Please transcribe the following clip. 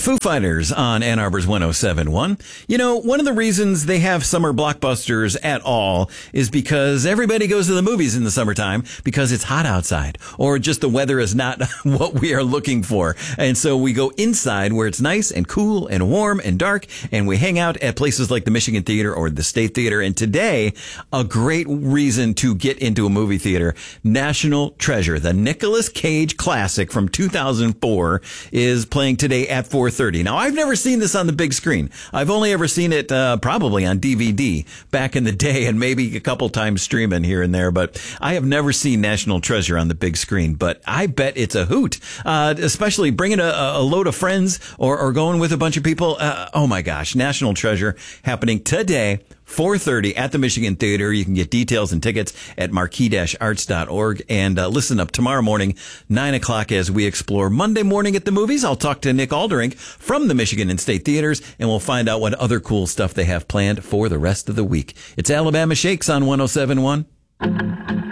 Foo Fighters on Ann Arbor's 107.1. You know, one of the reasons they have summer blockbusters at all is because everybody goes to the movies in the summertime because it's hot outside or just the weather is not what we are looking for. And so we go inside where it's nice and cool and warm and dark, and we hang out at places like the Michigan Theater or the State Theater. And today, a great reason to get into a movie theater, National Treasure, the Nicolas Cage classic from 2004, is playing today at 4:30. Now, I've never seen this on the big screen. I've only ever seen it probably on DVD back in the day and maybe a couple times streaming here and there. But I have never seen National Treasure on the big screen. But I bet it's a hoot, especially bringing a load of friends or going with a bunch of people. Oh, my gosh. National Treasure happening today. 4:30 at the Michigan Theater. You can get details and tickets at marquee-arts.org. And listen up tomorrow morning, 9 o'clock, as we explore Monday morning at the movies. I'll talk to Nick Alderink from the Michigan and State Theaters, and we'll find out what other cool stuff they have planned for the rest of the week. It's Alabama Shakes on 107.1.